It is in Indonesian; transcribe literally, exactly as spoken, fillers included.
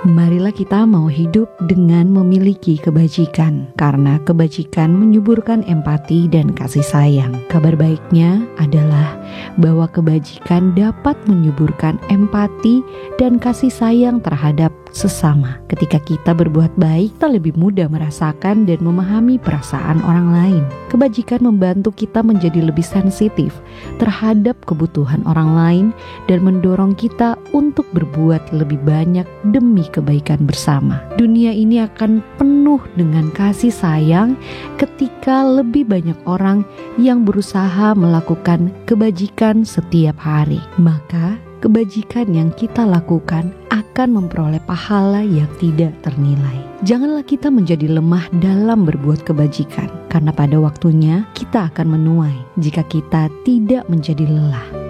Marilah kita mau hidup dengan memiliki kebajikan, karena kebajikan menyuburkan empati dan kasih sayang. Kabar baiknya adalah bahwa kebajikan dapat menyuburkan empati dan kasih sayang terhadap sesama. Ketika kita berbuat baik, kita lebih mudah merasakan dan memahami perasaan orang lain. Kebajikan membantu kita menjadi lebih sensitif terhadap kebutuhan orang lain dan mendorong kita untuk berbuat lebih banyak demi kebaikan bersama. Dunia ini akan penuh dengan kasih sayang ketika lebih banyak orang yang berusaha melakukan kebajikan setiap hari. Maka kebajikan yang kita lakukan akan memperoleh pahala yang tidak ternilai. Janganlah kita menjadi lemah dalam berbuat kebajikan, karena pada waktunya kita akan menuai jika kita tidak menjadi lelah.